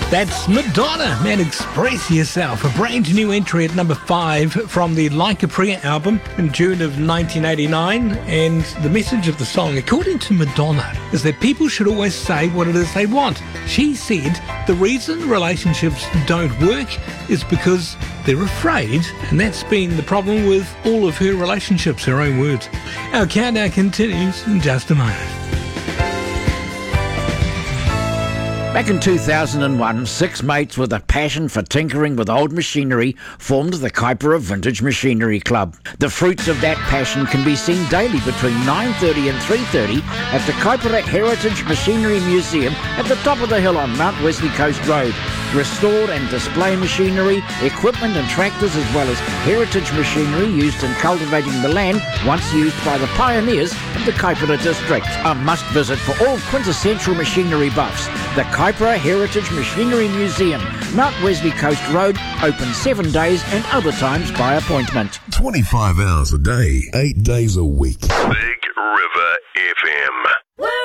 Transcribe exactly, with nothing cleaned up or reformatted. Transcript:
That's Madonna, man, Express Yourself, a brand new entry at number five from the Like a Prayer album in June of nineteen eighty-nine. And the message of the song, according to Madonna, is that people should always say what it is they want. She said the reason relationships don't work is because they're afraid, and that's been the problem with all of her relationships, her own words. Our countdown continues in just a moment. Back in two thousand one, six mates with a passion for tinkering with old machinery formed the Kaipara Vintage Machinery Club. The fruits of that passion can be seen daily between nine thirty and three thirty at the Kaipara Heritage Machinery Museum at the top of the hill on Mount Wesley Coast Road. Restored and display machinery, equipment and tractors, as well as heritage machinery used in cultivating the land once used by the pioneers of the Kaipara district. A must-visit for all quintessential machinery buffs. The Kaipara Heritage Machinery Museum, Mount Wesley Coast Road, open seven days and other times by appointment. twenty-five hours a day, eight days a week. Big River F M.